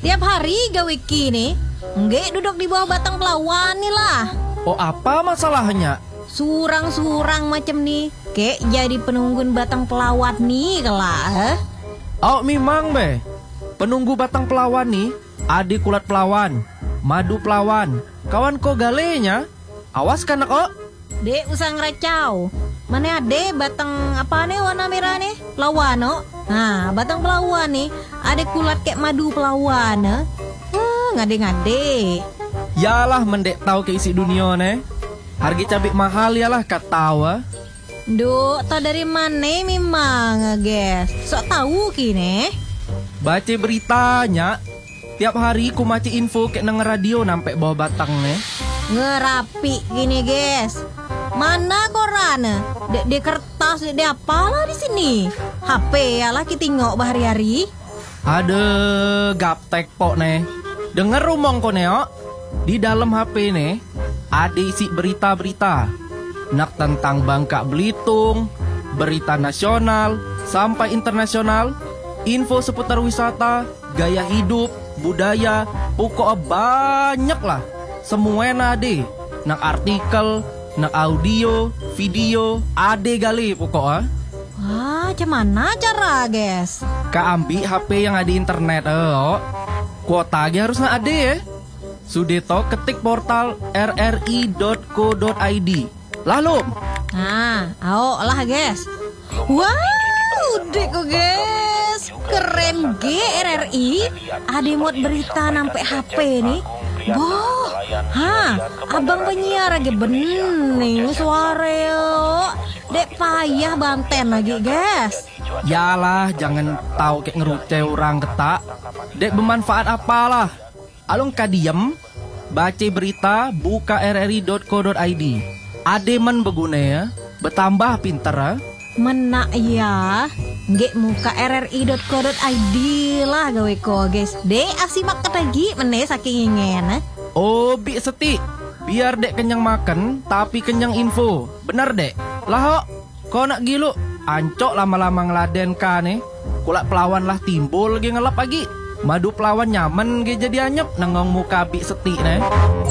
Tiap hari gawe kini, nggak duduk di bawah batang pelawan nih lah. Oh, apa masalahnya? Surang-surang macam nih, kayak jadi penunggun batang pelawat nih kelah. Oh, memang be. Penunggu batang pelawan nih, adik kulat pelawan, madu pelawan, kawan ko galenya. Awas kan kok. Dek usah ngeracau. Mana ade batang apa nih warna merah nih? Pelawan no. Nah, batang pelawan nih, ada kulat kayak madu pelawan. Ngade-ngade. Yalah mendek tahu ke isi dunia nih. Harga cabai mahal yalah kat tahu. Duh, tau dari mana memang, guys? Sok tahu kini. Baca beritanya. Tiap hari ku maci info kayak nang radio nampak bawah batang nih. Ngerapi gini, guys. Mana koran? Dek kertas, dek apalah di sini? HP ya lah kita tengok bahari-hari. Ada gaptek pok nih. Dengar rumong ko neo. Di dalam HP nih ada isi berita-berita. Nak tentang Bangka Belitung, berita nasional sampai internasional, info seputar wisata, gaya hidup, budaya, pokok banyak lah. Semua nade. Nak artikel, nak audio, video, ade gali pokoknya. Wah, cuman cara, guys? Ka ambil HP yang ada internet, kuota aja harus nak ade ya. Sudeto ketik portal rri.co.id. Lalu. Nah, ayo lah, guys. Wow, deko guys, keren RRI. Ada mod berita nampak HP nih. Boh, abang penyiar lagi bening suara yo. Dek payah banten lagi, guys. Yalah, jangan tahu kayak ngeruceh orang ketak. Dek bermanfaat apalah. Alung kadiem, baca berita, buka rri.co.id. Ademan beguna ya, bertambah pinter ya. Menak ya, nggak muka rri.co.id lah gawe ko, guys. Dek asimak lagi meneh saking ingin. Oh, bi seti. Biar dek kenyang makan, tapi kenyang info. Benar dek. Lah kok nak gilu? Ancok lama-lama ngeladen ka nih. Kulak pelawan lah timbul lagi ngelap lagi. Madu pelawan nyaman ge jadi anyep nangong muka bi seti nih.